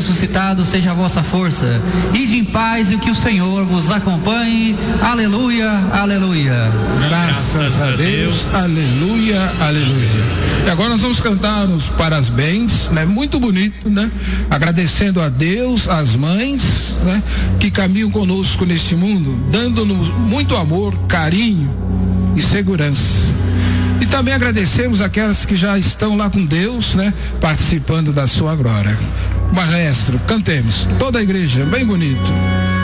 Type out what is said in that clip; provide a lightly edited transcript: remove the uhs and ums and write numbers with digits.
ressuscitado seja a vossa força. Ide em paz e que o Senhor vos acompanhe. Aleluia, aleluia. Graças a Deus. Aleluia, aleluia. E agora nós vamos cantar os parabéns, né? Muito bonito, né? Agradecendo a Deus, às mães, né? Que caminham conosco neste mundo, dando-nos muito amor, carinho e segurança. E também agradecemos aquelas que já estão lá com Deus, né? Participando da sua glória. Maestro, cantemos. Toda a igreja, bem bonito.